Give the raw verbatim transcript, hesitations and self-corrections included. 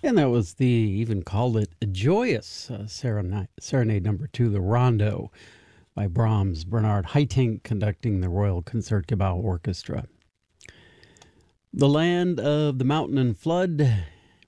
And that was the, even called it a joyous uh, serenade, serenade number two, the Rondo by Brahms, Bernard Haitink conducting the Royal Concertgebouw Orchestra. The Land of the Mountain and Flood